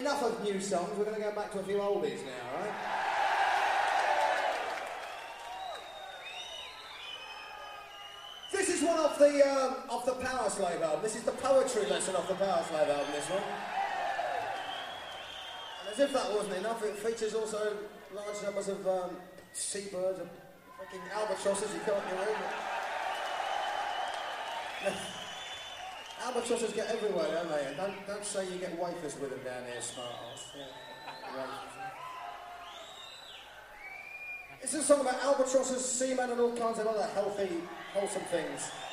enough of new songs. We're going to go back to a few oldies now, all right? This is one off the Power Slave album. This is the poetry lesson off the Power Slave album, this one. And as if that wasn't enough, it features also large numbers of seabirds and fucking albatrosses you can't get over. Albatrosses get everywhere, don't they? And don't say you get wafers with them down here, smart ass. Yeah. It's a song about albatrosses, seamen and all kinds of other healthy, wholesome things.